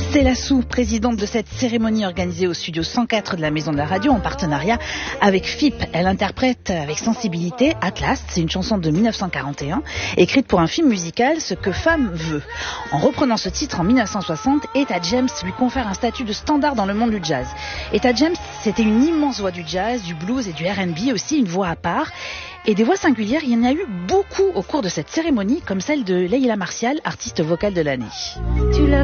C'est la présidente de cette cérémonie organisée au studio 104 de la Maison de la Radio en partenariat avec FIP. Elle interprète avec sensibilité Atlas, c'est une chanson de 1941 écrite pour un film musical, Ce que femme veut. En reprenant ce titre en 1960, Etta James lui confère un statut de standard dans le monde du jazz. Etta James, c'était une immense voix du jazz, du blues et du R&B, aussi une voix à part. Et des voix singulières, il y en a eu beaucoup au cours de cette cérémonie, comme celle de Leila Martial, artiste vocale de l'année. Tu l'as